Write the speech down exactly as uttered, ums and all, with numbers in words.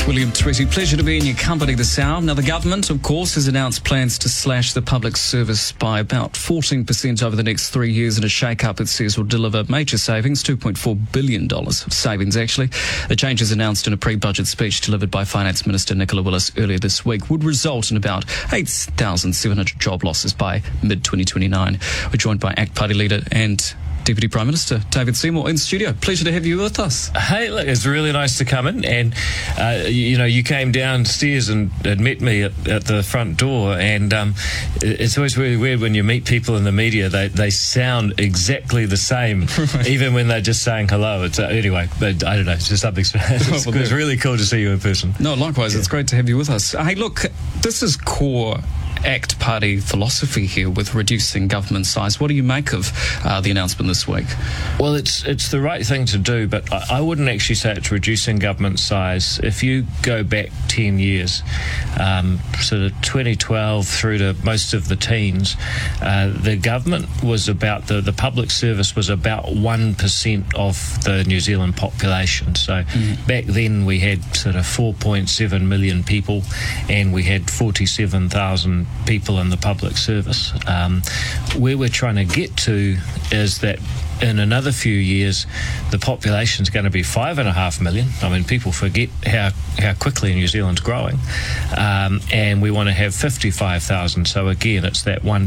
William Tweedy, pleasure to be in your company this hour. Now, the government, of course, has announced plans to slash the public service by about fourteen percent over the next three years in a shake-up it says will deliver major savings, two point four billion dollars of savings, actually. The changes announced in a pre-budget speech delivered by Finance Minister Nicola Willis earlier this week would result in about eight thousand seven hundred job losses by mid twenty twenty-nine. We're joined by ACT Party leader and Deputy Prime Minister David Seymour in studio. Pleasure to have you with us. Hey, look, it's really nice to come in, and uh, you know, you came downstairs and, and met me at, at the front door, and um, it's always really weird when you meet people in the media. They they sound exactly the same, right, even when they're just saying hello. It's uh, anyway, but I don't know. It's just something. It's, it's really cool to see you in person. No, likewise. Yeah. It's great to have you with us. Hey, look, this is core ACT Party philosophy here with reducing government size. What do you make of uh, the announcement this week? Well, it's it's the right thing to do, but I, I wouldn't actually say it's reducing government size. If you go back ten years, um, sort of twenty twelve through to most of the teens, uh, the government was about, the, the public service was about one percent of the New Zealand population. So mm. back then we had sort of four point seven million people, and we had forty-seven thousand people in the public service. Um, where we're trying to get to is that in another few years the population's going to be five and a half million. I mean, people forget how how quickly New Zealand's growing, um, and we want to have fifty-five thousand. So again, it's that one